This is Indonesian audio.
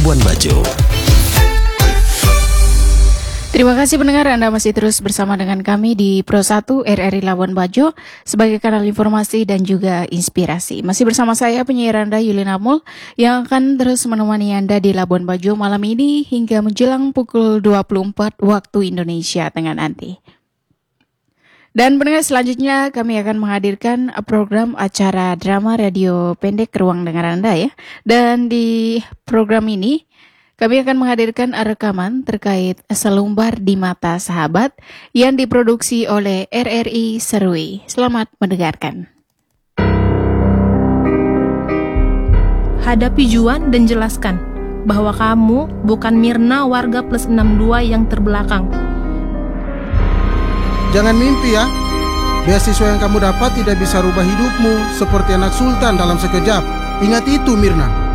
Labuan Bajo. Terima kasih pendengar, Anda masih terus bersama dengan kami di Pro 1 RRI Labuan Bajo sebagai kanal informasi dan juga inspirasi. Masih bersama saya penyiar Anda Yulina Mul yang akan terus menemani Anda di Labuan Bajo malam ini hingga menjelang pukul 24 waktu Indonesia Tengah nanti. Dan pendengar, selanjutnya kami akan menghadirkan program acara drama radio pendek Ruang Dengar Anda ya. Dan di program ini kami akan menghadirkan rekaman terkait Selumbar di Mata Sahabat yang diproduksi oleh RRI Serui. Selamat mendengarkan. Hadapi Juan dan jelaskan bahwa kamu bukan Mirna warga plus 62 yang terbelakang. Jangan mimpi ya. Beasiswa yang kamu dapat tidak bisa rubah hidupmu seperti anak sultan dalam sekejap. Ingat itu, Mirna.